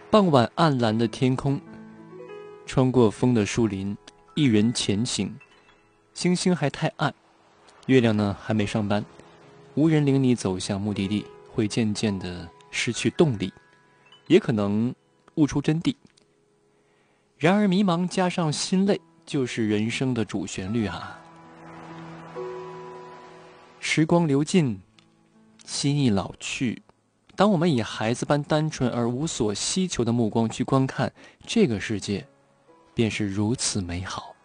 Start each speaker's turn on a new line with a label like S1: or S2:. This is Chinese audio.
S1: 傍晚暗蓝的天空，穿过风的树林，一人前行。星星还太暗，月亮呢还没上班，无人领你走向目的地，会渐渐地失去动力，也可能悟出真谛。然而迷茫加上心累，就是人生的主旋律啊。时光流尽，心意老去，当我们以孩子般单纯而无所希求的目光去观看这个世界，便是如此美好。